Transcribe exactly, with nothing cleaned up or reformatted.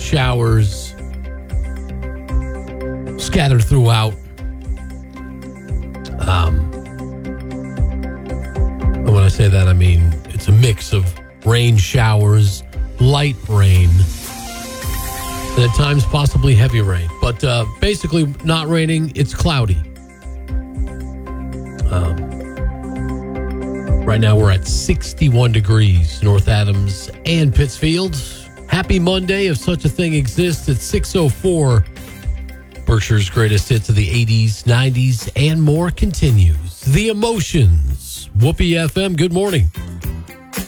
showers scattered throughout. Um, and when I say that, I mean it's a mix of rain showers, light rain, and at times possibly heavy rain. But uh, basically not raining, it's cloudy. Um, right now we're at sixty-one degrees, North Adams and Pittsfield. Happy Monday, if such a thing exists, at six oh four. Berkshire's greatest hits of the eighties, nineties, and more continues. The Emotions. Whoopee F M, good morning.